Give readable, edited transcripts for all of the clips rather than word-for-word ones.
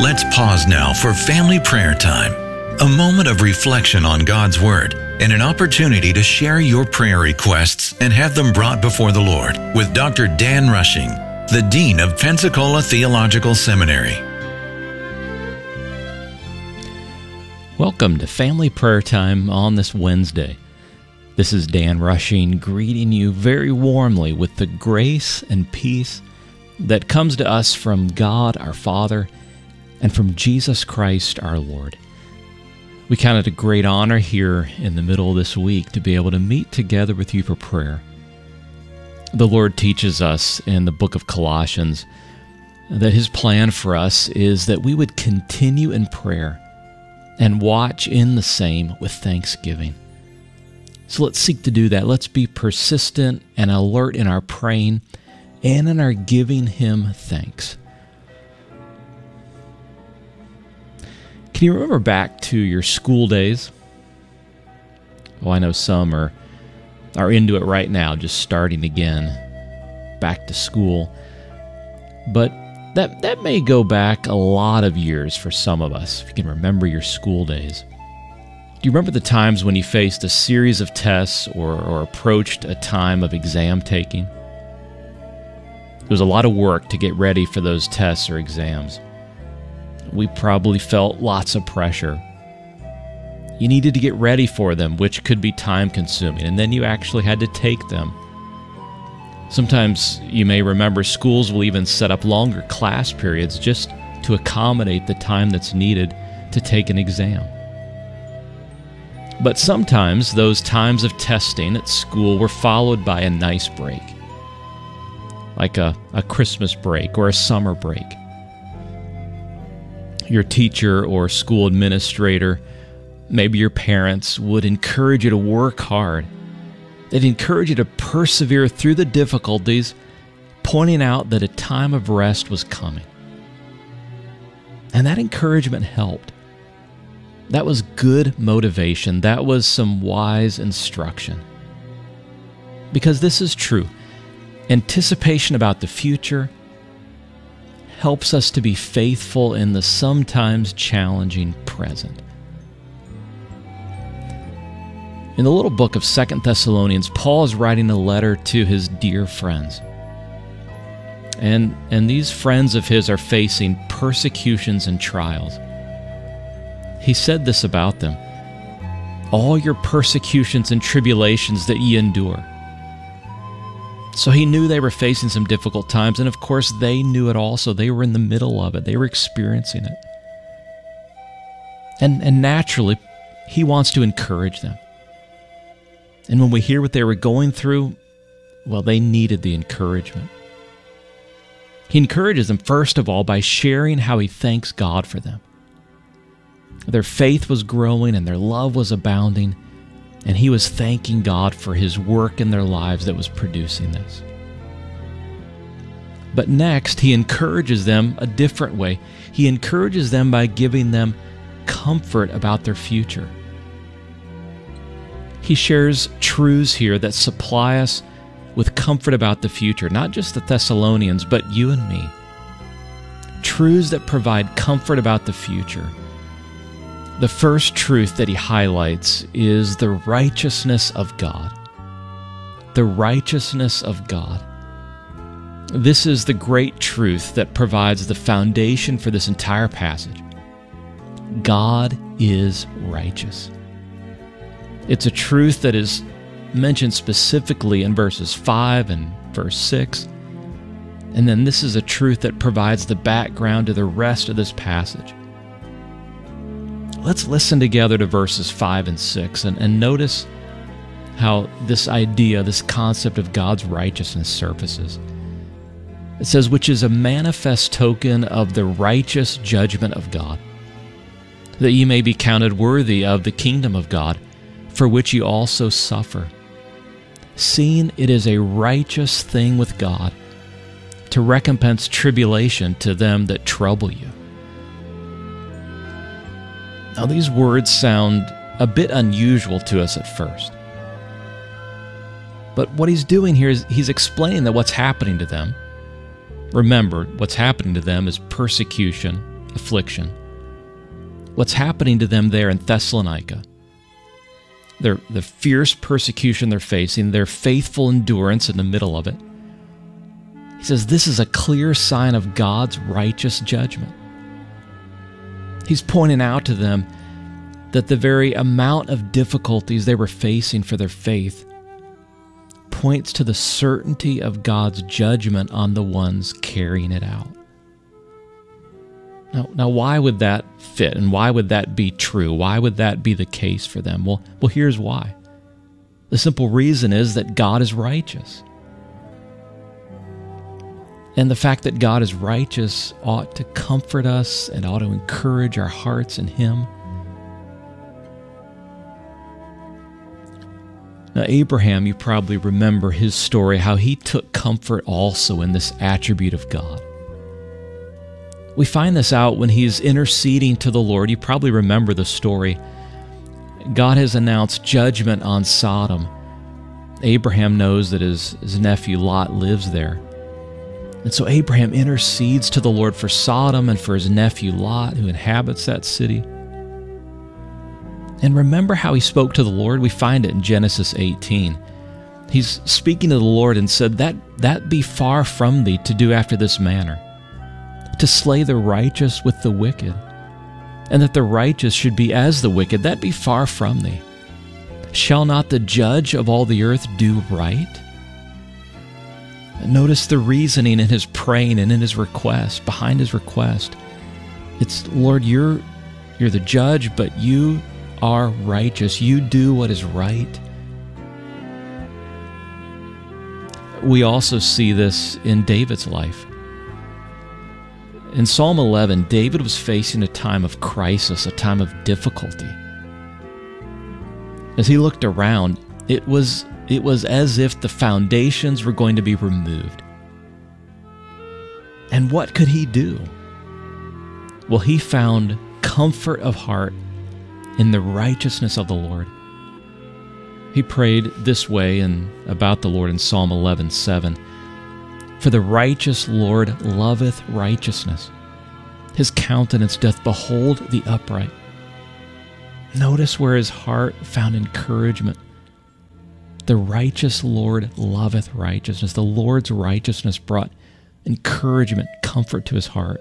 Let's pause now for family prayer time. A moment of reflection on God's Word and an opportunity to share your prayer requests and have them brought before the Lord with Dr. Dan Rushing, the Dean of Pensacola Theological Seminary. Welcome to Family Prayer Time on this Wednesday. This is Dan Rushing greeting you very warmly with the grace and peace that comes to us from God our Father and from Jesus Christ our Lord. We count it a great honor here in the middle of this week to be able to meet together with you for prayer. The Lord teaches us in the book of Colossians that His plan for us is that we would continue in prayer and watch in the same with thanksgiving. So let's seek to do that. Let's be persistent and alert in our praying and in our giving Him thanks. Can you remember back to your school days? Well, I know some are into it right now, just starting again, back to school. But that may go back a lot of years for some of us, if you can remember your school days. Do you remember the times when you faced a series of tests or approached a time of exam taking? It was a lot of work to get ready for those tests or exams. We probably felt lots of pressure. You needed to get ready for them, which could be time-consuming, and then you actually had to take them. Sometimes you may remember schools will even set up longer class periods just to accommodate the time that's needed to take an exam. But sometimes those times of testing at school were followed by a nice break, like a Christmas break or a summer break. Your teacher or school administrator, maybe your parents, would encourage you to work hard. They'd encourage you to persevere through the difficulties, pointing out that a time of rest was coming. And that encouragement helped. That was good motivation. That was some wise instruction. Because this is true. Anticipation about the future helps us to be faithful in the sometimes challenging present. In the little book of 2 Thessalonians, Paul is writing a letter to his dear friends. And these friends of his are facing persecutions and trials. He said this about them: all your persecutions and tribulations that ye endure. So he knew they were facing some difficult times, and of course they knew it also. They were in the middle of it. They were experiencing it. And naturally, he wants to encourage them. And when we hear what they were going through, well, they needed the encouragement. He encourages them, first of all, by sharing how he thanks God for them. Their faith was growing and their love was abounding, and he was thanking God for his work in their lives that was producing this. But next, he encourages them a different way. He encourages them by giving them comfort about their future. He shares truths here that supply us with comfort about the future, not just the Thessalonians, but you and me. Truths that provide comfort about the future. The first truth that he highlights is the righteousness of God. The righteousness of God. This is the great truth that provides the foundation for this entire passage. God is righteous. It's a truth that is mentioned specifically in verses 5 and verse 6. And then this is a truth that provides the background to the rest of this passage. Let's listen together to verses 5 and 6 and notice how this idea, this concept of God's righteousness surfaces. It says, which is a manifest token of the righteous judgment of God, that ye may be counted worthy of the kingdom of God, for which ye also suffer, seeing it is a righteous thing with God to recompense tribulation to them that trouble you. Now, these words sound a bit unusual to us at first. But what he's doing here is he's explaining that what's happening to them, remember, what's happening to them is persecution affliction. What's happening to them there in Thessalonica, the fierce persecution they're facing, their faithful endurance in the middle of it. He says this is a clear sign of God's righteous judgment. He's pointing out to them that the very amount of difficulties they were facing for their faith points to the certainty of God's judgment on the ones carrying it out. Now, why would that fit, and why would that be true? Why would that be the case for them? Well, here's why. The simple reason is that God is righteous. And the fact that God is righteous ought to comfort us and ought to encourage our hearts in Him. Now, Abraham, you probably remember his story, how he took comfort also in this attribute of God. We find this out when he's interceding to the Lord. You probably remember the story. God has announced judgment on Sodom. Abraham knows that his nephew Lot lives there. And so Abraham intercedes to the Lord for Sodom and for his nephew Lot, who inhabits that city. And remember how he spoke to the Lord? We find it in Genesis 18. He's speaking to the Lord and said, that be far from thee to do after this manner, to slay the righteous with the wicked, and that the righteous should be as the wicked, that be far from thee. Shall not the judge of all the earth do right? Notice the reasoning in his praying and in his request, behind his request. It's, Lord, you're the judge, but you are righteous. You do what is right. We also see this in David's life. In Psalm 11, David was facing a time of crisis, a time of difficulty. As he looked around, it was as if the foundations were going to be removed. And what could he do? Well, he found comfort of heart in the righteousness of the Lord. He prayed this way about the Lord in Psalm 11:7. For the righteous Lord loveth righteousness. His countenance doth behold the upright. Notice where his heart found encouragement. The righteous Lord loveth righteousness. The Lord's righteousness brought encouragement, comfort to his heart.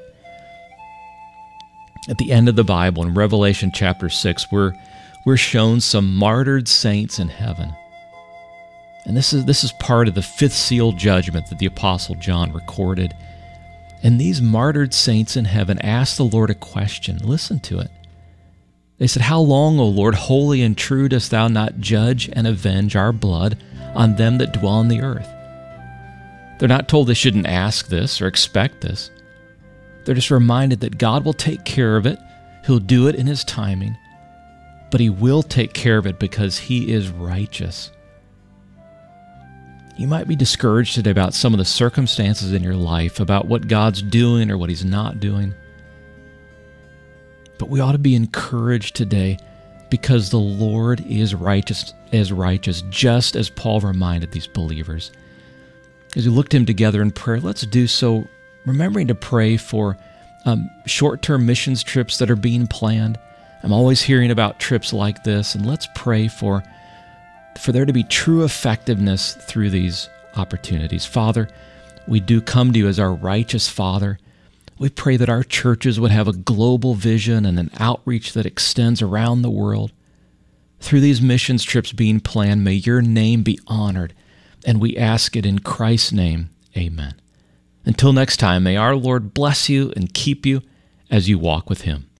At the end of the Bible, in Revelation chapter 6, we're shown some martyred saints in heaven. And this is part of the fifth seal judgment that the Apostle John recorded. And these martyred saints in heaven asked the Lord a question. Listen to it. They said, How long, O Lord, holy and true, dost thou not judge and avenge our blood on them that dwell on the earth? They're not told they shouldn't ask this or expect this. They're just reminded that God will take care of it. He'll do it in His timing. But He will take care of it because He is righteous. You might be discouraged today about some of the circumstances in your life, about what God's doing or what He's not doing. But we ought to be encouraged today because the Lord is righteous, just as Paul reminded these believers. As we look to Him together in prayer, let's do so remembering to pray for short-term missions trips that are being planned. I'm always hearing about trips like this, and let's pray for there to be true effectiveness through these opportunities. Father, we do come to You as our righteous Father. We pray that our churches would have a global vision and an outreach that extends around the world. Through these missions trips being planned, may Your name be honored, and we ask it in Christ's name. Amen. Until next time, may our Lord bless you and keep you as you walk with Him.